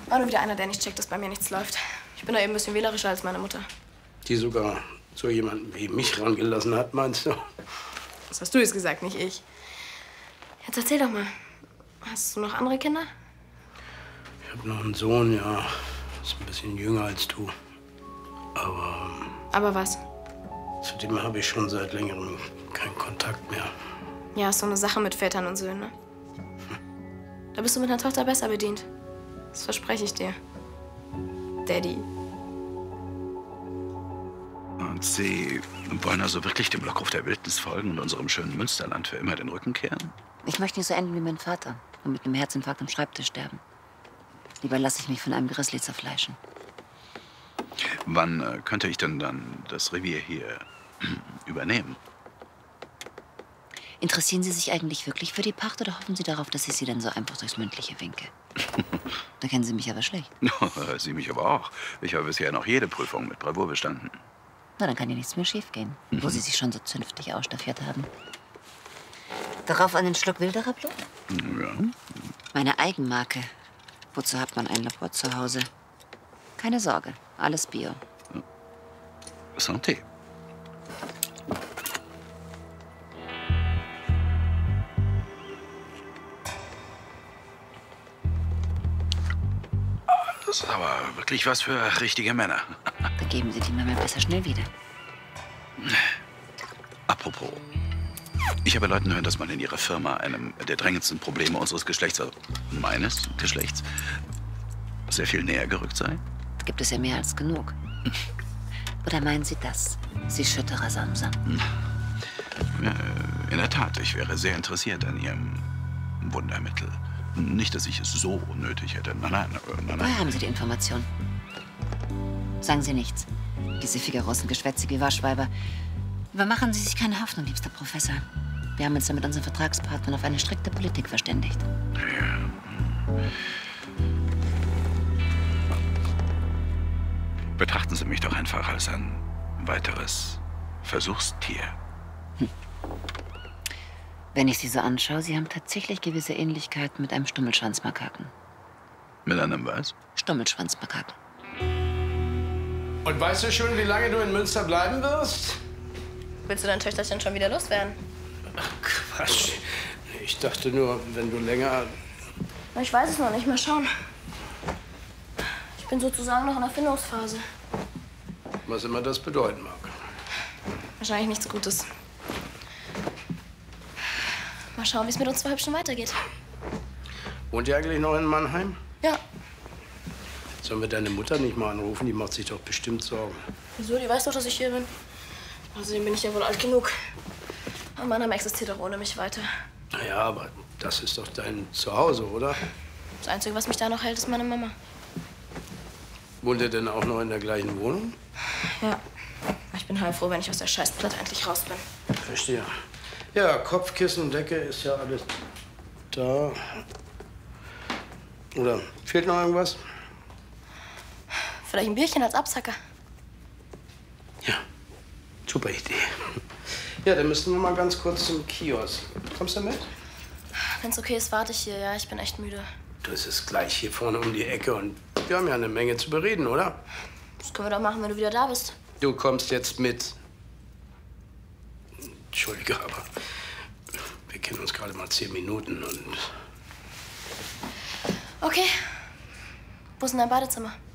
War nur wieder einer, der nicht checkt, dass bei mir nichts läuft. Ich bin da eben ein bisschen wählerischer als meine Mutter. Die sogar so jemanden wie mich rangelassen hat, meinst du? Das hast du jetzt gesagt, nicht ich. Jetzt erzähl doch mal. Hast du noch andere Kinder? Ich habe noch einen Sohn, ja. Ist ein bisschen jünger als du. Aber... Aber was? Zu dem habe ich schon seit längerem keinen Kontakt mehr. Ja, ist so eine Sache mit Vätern und Söhnen, ne? Da bist du mit einer Tochter besser bedient. Das verspreche ich dir. Daddy. Und Sie wollen also wirklich dem Lockruf der Wildnis folgen und unserem schönen Münsterland für immer den Rücken kehren? Ich möchte nicht so enden wie mein Vater und mit einem Herzinfarkt am Schreibtisch sterben. Lieber lasse ich mich von einem Grizzly zerfleischen. Wann könnte ich denn dann das Revier hier übernehmen? Interessieren Sie sich eigentlich wirklich für die Pacht oder hoffen Sie darauf, dass ich Sie dann so einfach durchs Mündliche winke? Da kennen Sie mich aber schlecht. Sie mich aber auch. Ich habe bisher noch jede Prüfung mit Bravour bestanden. Na, dann kann ja nichts mehr schiefgehen, wo Sie sich schon so zünftig ausstaffiert haben. Darauf einen Schluck wilderer Blut? Ja. Meine Eigenmarke. Wozu hat man ein Labor zu Hause? Keine Sorge, alles Bio. Santé. Das ist aber wirklich was für richtige Männer. Da geben Sie die mir mal besser schnell wieder. Apropos. Ich habe Leuten hören, dass man in ihrer Firma einem der drängendsten Probleme unseres Geschlechts, also meines Geschlechts, sehr viel näher gerückt sei. Gibt es ja mehr als genug. Oder meinen Sie das, Sie Schütterer Samsam? Ja, in der Tat, ich wäre sehr interessiert an Ihrem Wundermittel. Nicht, dass ich es so nötig hätte. Nein. Woher haben Sie die Information? Sagen Sie nichts. Diese Figarossen geschwätzig wie Waschweiber. Übermachen Sie sich keine Hoffnung, liebster Professor. Wir haben uns ja mit unseren Vertragspartnern auf eine strikte Politik verständigt. Ja. Betrachten Sie mich doch einfach als ein weiteres Versuchstier. Wenn ich Sie so anschaue, Sie haben tatsächlich gewisse Ähnlichkeiten mit einem Stummelschwanzmakaken. Mit einem was? Stummelschwanzmakaken. Und weißt du schon, wie lange du in Münster bleiben wirst? Willst du dein Töchterchen schon wieder loswerden? Ach, Quatsch. Ich dachte nur, wenn du länger... Ich weiß es noch nicht. Mal schauen. Ich bin sozusagen noch in der Findungsphase. Was immer das bedeuten mag. Wahrscheinlich nichts Gutes. Mal schauen, wie es mit uns zwei Hübschen weitergeht. Wohnt ihr eigentlich noch in Mannheim? Ja. Sollen wir deine Mutter nicht mal anrufen? Die macht sich doch bestimmt Sorgen. Wieso? Die weiß doch, dass ich hier bin. Außerdem bin ich ja wohl alt genug. Aber Mannheim existiert auch ohne mich weiter. Na ja, aber das ist doch dein Zuhause, oder? Das Einzige, was mich da noch hält, ist meine Mama. Wohnt ihr denn auch noch in der gleichen Wohnung? Ja. Ich bin heilfroh, wenn ich aus der Scheißplatte endlich raus bin. Verstehe. Ja, Kopfkissen, Decke ist ja alles da. Oder fehlt noch irgendwas? Vielleicht ein Bierchen als Absacker. Ja, super Idee. Ja, dann müssen wir mal ganz kurz zum Kiosk. Kommst du mit? Wenn's okay ist, warte ich hier. Ja, ich bin echt müde. Das ist gleich hier vorne um die Ecke und wir haben ja eine Menge zu bereden, oder? Das können wir doch machen, wenn du wieder da bist. Du kommst jetzt mit. Entschuldige, aber wir kennen uns gerade mal 10 Minuten und... Okay. Wo ist denn dein Badezimmer?